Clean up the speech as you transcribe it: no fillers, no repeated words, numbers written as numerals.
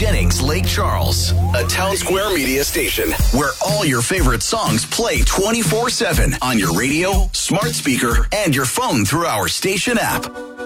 Jennings Lake Charles, a Town Square Media station where all your favorite songs play 24/7 on your radio, smart speaker, and your phone through our station app.